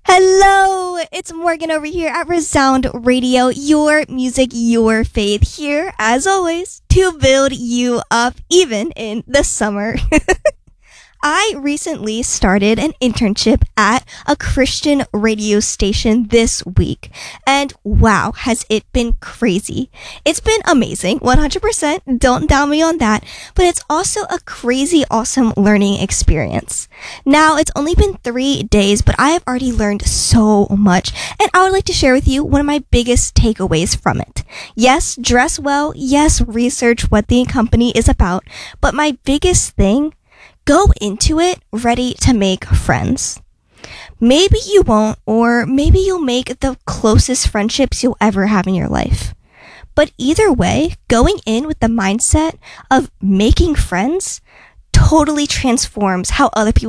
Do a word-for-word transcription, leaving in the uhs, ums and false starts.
Hello, it's Morgan over here at Resound Radio, your music, your faith, here as always to build you up even in the summer. I recently started an internship at a Christian radio station this week, and wow, has it been crazy. It's been amazing, one hundred percent, don't doubt me on that, but it's also a crazy awesome learning experience. Now, it's only been three days, but I have already learned so much, and I would like to share with you one of my biggest takeaways from it. Yes, dress well, yes, research what the company is about, but my biggest thing, go into it ready to make friends. Maybe you won't, or maybe you'll make the closest friendships you'll ever have in your life. But either way, going in with the mindset of making friends totally transforms how other people